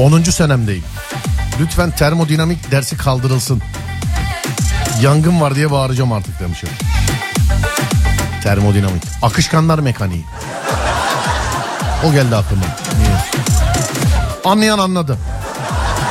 10. senemdeyim. Lütfen termodinamik dersi kaldırılsın. Yangın var diye bağıracağım artık demişim. Termodinamik. Akışkanlar mekaniği. O geldi aklıma. Niye? Anlayan anladı.